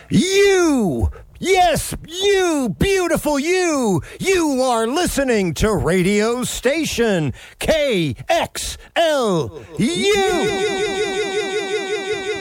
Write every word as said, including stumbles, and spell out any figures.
You! Yes, you, beautiful you! You are listening to radio station K X L U!